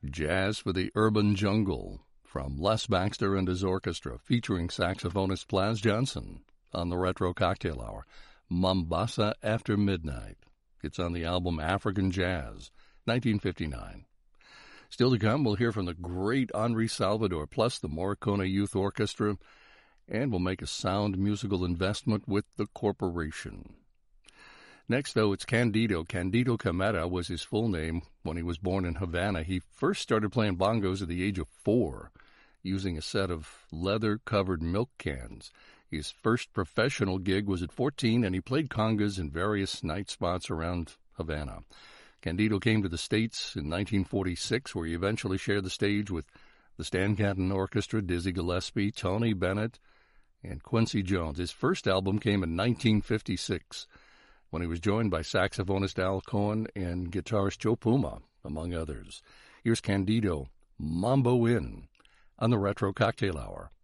Jazz for the Urban Jungle from Les Baxter and his orchestra, featuring saxophonist Plas Johnson on the Retro Cocktail Hour. Mombasa After Midnight. It's on the album African Jazz, 1959. Still to come, we'll hear from the great Henri Salvador, plus the Morricone Youth Orchestra, and we'll make a sound musical investment with the corporation. Next, though, it's Candido. Candido Camara was his full name when he was born in Havana. He first started playing bongos at the age of 4, using a set of leather-covered milk cans. His first professional gig was at 14, and he played congas in various night spots around Havana. Candido came to the States in 1946, where he eventually shared the stage with the Stan Kenton Orchestra, Dizzy Gillespie, Tony Bennett, and Quincy Jones. His first album came in 1956, when he was joined by saxophonist Al Cohen and guitarist Joe Puma, among others. Here's Candido, Mambo In, on the Retro Cocktail Hour.